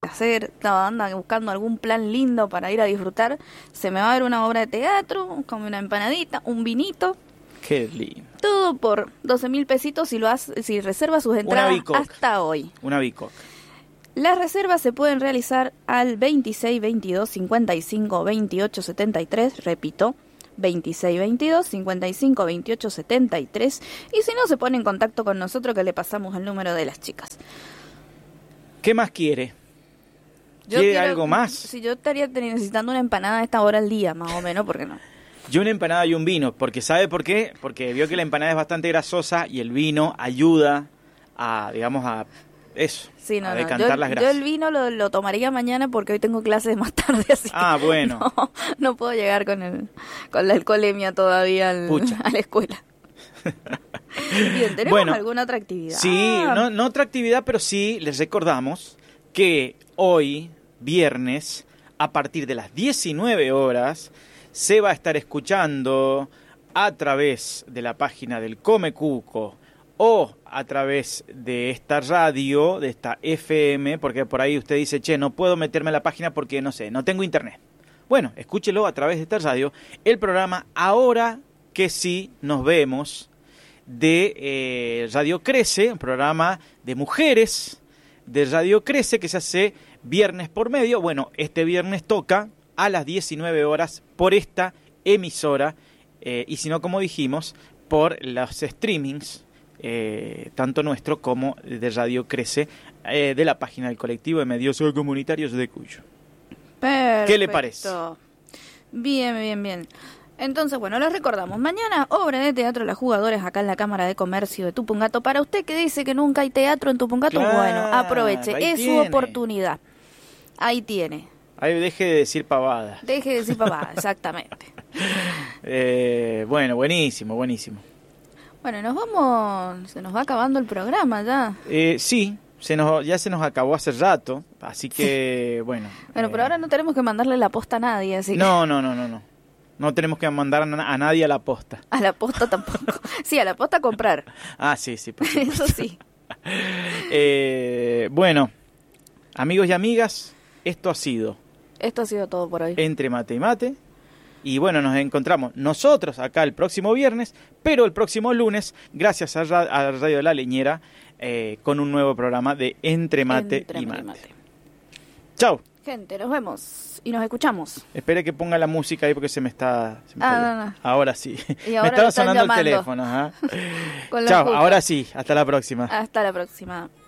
hacer, anda buscando algún plan lindo para ir a disfrutar, se me va a ver una obra de teatro, come una empanadita, un vinito. Qué lindo. Todo por 12.000 pesitos si reserva sus entradas hasta hoy. Una bicoca. Las reservas se pueden realizar al 26 22 55 28 73, repito, 26 22 55 28 73, y si no se pone en contacto con nosotros que le pasamos el número de las chicas. ¿Qué más quiere? ¿Quiere algo más? Si yo estaría necesitando una empanada a esta hora al día, más o menos, ¿por qué no? Yo una empanada y un vino, porque ¿sabe por qué? Porque vio que la empanada es bastante grasosa y el vino ayuda a, digamos, a eso, sí, a decantar las grasas. Yo el vino lo tomaría mañana porque hoy tengo clases más tarde, así que bueno. No puedo llegar con la alcoholemia todavía a la escuela. Bien, ¿tenemos alguna otra actividad? Sí, no otra actividad, pero sí les recordamos que hoy, viernes, a partir de las 19 horas, se va a estar escuchando a través de la página del Come Cuco o a través de esta radio, de esta FM, porque por ahí usted dice, no puedo meterme a la página porque, no sé, no tengo internet. Bueno, escúchelo a través de esta radio, el programa Ahora que sí nos vemos, de Radio Crece, un programa de mujeres de Radio Crece que se hace viernes por medio. Bueno, este viernes toca a las 19 horas por esta emisora, y si no, como dijimos, por los streamings, tanto nuestro como de Radio Crece, de la página del colectivo de medios comunitarios de Cuyo. Perfecto. ¿Qué le parece? Bien. Entonces, bueno, les recordamos, mañana obra de teatro Las Jugadoras acá en la Cámara de Comercio de Tupungato. Para usted que dice que nunca hay teatro en Tupungato, bueno, aproveche, es su oportunidad. Ahí tiene. Ahí deje de decir pavada. Exactamente. Bueno, buenísimo. Bueno, nos vamos, se nos va acabando el programa ya. Sí, ya se nos acabó hace rato, así que, bueno. Bueno, pero ahora no tenemos que mandarle la posta a nadie, así que... No. No tenemos que mandar a nadie a la posta. A la posta tampoco. Sí, a la posta a comprar. Sí, por supuesto. Eso sí. Bueno, amigos y amigas, esto ha sido todo por hoy. Entre Mate y Mate. Y bueno, nos encontramos nosotros acá el próximo viernes, pero el próximo lunes, gracias a Radio La Leñera, con un nuevo programa de Entre Mate y Mate. Chau. Gente, nos vemos y nos escuchamos. Espere que ponga la música ahí porque se me está... No. Ahora sí. Y ahora me estaba están sonando llamando. el teléfono. Chao, ahora sí. Hasta la próxima. Hasta la próxima.